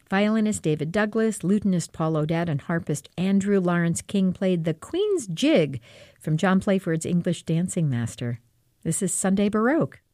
Violinist David Douglas, lutenist Paul Odette, and harpist Andrew Lawrence King played the Queen's Jig from John Playford's English Dancing Master. This is Sunday Baroque.